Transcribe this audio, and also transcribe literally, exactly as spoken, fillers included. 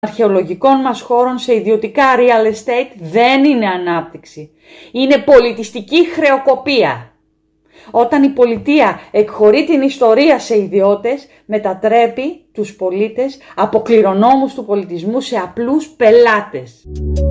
αρχαιολογικών μας χώρων σε ιδιωτικά real estate δεν είναι ανάπτυξη. Είναι πολιτιστική χρεοκοπία. Όταν η πολιτεία εκχωρεί την ιστορία σε ιδιώτες, μετατρέπει τους πολίτες από κληρονόμους του πολιτισμού σε απλούς πελάτες.